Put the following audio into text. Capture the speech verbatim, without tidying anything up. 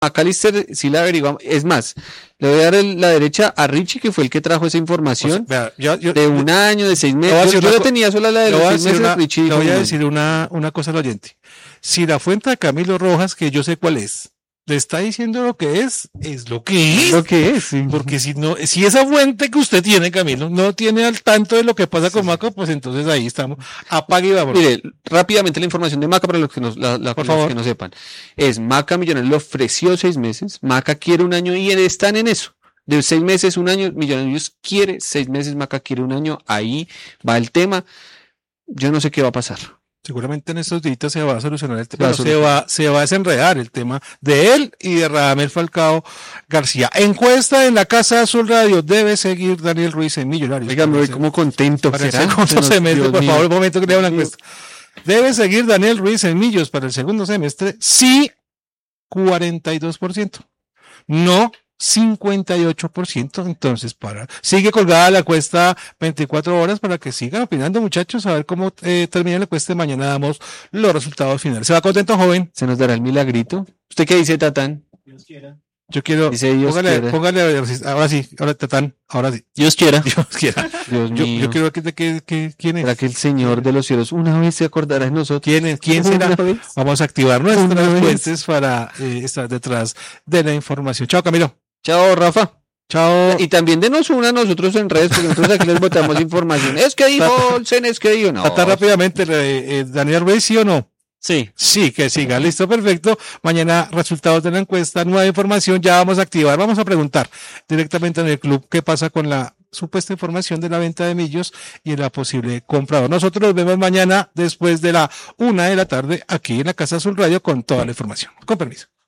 McAllister sí la averiguamos. Es más, le voy a dar el, la derecha a Richie, que fue el que trajo esa información. O sea, vea, yo, yo, de un yo, año, de seis meses. Yo, yo lo tenía sola la de los seis meses. Una, Richie le voy dijo, a decir una, una cosa al oyente. Si la fuente de Camilo Rojas, que yo sé cuál es, le está diciendo lo que es, es lo que es. Lo que es, sí. Porque si no, si esa fuente que usted tiene, Camilo, no tiene al tanto de lo que pasa con Maca, pues entonces ahí estamos. Apague y vamos. Mire, rápidamente la información de Maca para los que no, la, la, Por los favor. que no sepan. Es Maca Millonarios le ofreció seis meses, Maca quiere un año y están en eso. De seis meses, un año, Millonarios quiere seis meses, Maca quiere un año, ahí va el tema. Yo no sé qué va a pasar. Seguramente en estos días se va a solucionar el tema, se va, se va a desenredar el tema de él y de Radamel Falcao García. Encuesta en la Casa Azul Radio, debe seguir Daniel Ruiz en Millonarios. Oiga, me voy como contento. Para el segundo semestre, por favor, un momento que le hago la encuesta. Debe seguir Daniel Ruiz en Millos para el segundo semestre, sí, cuarenta y dos por ciento. No, cincuenta y ocho por ciento. Entonces, para sigue colgada la encuesta veinticuatro horas para que sigan opinando, muchachos, a ver cómo eh, termina la encuesta. Mañana damos los resultados finales. ¿Se va contento, joven? ¿Se nos dará el milagrito? ¿Usted qué dice, Tatán? Dios quiera. Yo quiero, dice Dios póngale, quiera. póngale, ahora sí, ahora Tatán, ahora sí. Dios quiera. Dios quiera. Dios yo, mío. yo quiero que, que, que quién es. ¿Será que el Señor de los cielos una vez se acordará de nosotros? ¿Quién es? ¿Quién será? Vamos a activar nuestras fuentes para eh, estar detrás de la información. Chao, Camilo. Chao, Rafa. Chao. Y también denos una a nosotros en redes, porque nosotros aquí les botamos información. Es que dijo Olsen, es que dijo no. Hasta rápidamente, eh, Daniel Ruiz, ¿sí o no? Sí. Sí, que siga. Listo, perfecto. Mañana resultados de la encuesta, nueva información, ya vamos a activar. Vamos a preguntar directamente en el club qué pasa con la supuesta información de la venta de Millos y la posible comprador. Nosotros nos vemos mañana después de la una de la tarde aquí en la Casa Azul Radio con toda la información. Con permiso.